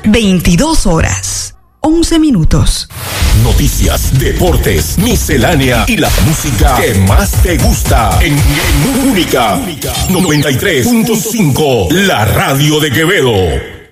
22 horas, 11 minutos. Noticias, deportes, miscelánea y la música que más te gusta en Única 93.5, la radio de Quevedo.